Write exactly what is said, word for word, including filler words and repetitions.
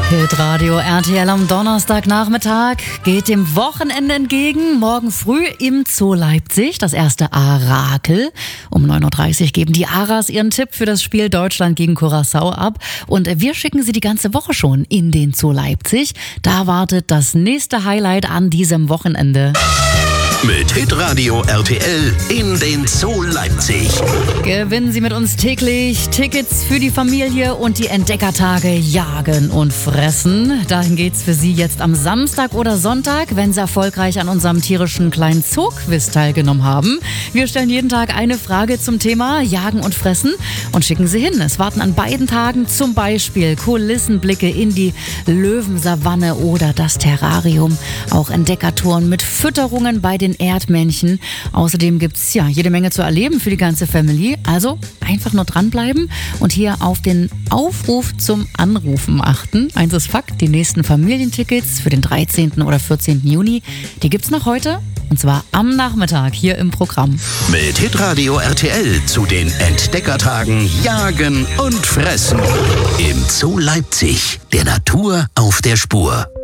Hitradio R T L am Donnerstagnachmittag geht dem Wochenende entgegen. Morgen früh im Zoo Leipzig das erste Arakel. Um neun Uhr dreißig geben die Aras ihren Tipp für das Spiel Deutschland gegen Curaçao ab. Und wir schicken sie die ganze Woche schon in den Zoo Leipzig. Da wartet das nächste Highlight an diesem Wochenende. Mit Hitradio R T L in den Zoo Leipzig. Gewinnen Sie mit uns täglich Tickets für die Familie und die Entdeckertage Jagen und Fressen. Dahin geht's für Sie jetzt am Samstag oder Sonntag, wenn Sie erfolgreich an unserem tierischen kleinen Zoo-Quiz teilgenommen haben. Wir stellen jeden Tag eine Frage zum Thema Jagen und Fressen und schicken Sie hin. Es warten an beiden Tagen zum Beispiel Kulissenblicke in die Löwensavanne oder das Terrarium. Auch Entdeckertouren mit Fütterungen bei den Erdmännchen. Außerdem gibt's ja jede Menge zu erleben für die ganze Family. Also einfach nur dranbleiben und hier auf den Aufruf zum Anrufen achten. Eins ist Fakt, die nächsten Familientickets für den dreizehnten oder vierzehnten Juni, die gibt's noch heute. Und zwar am Nachmittag hier im Programm. Mit Hitradio R T L zu den Entdeckertagen Jagen und Fressen. Im Zoo Leipzig, der Natur auf der Spur.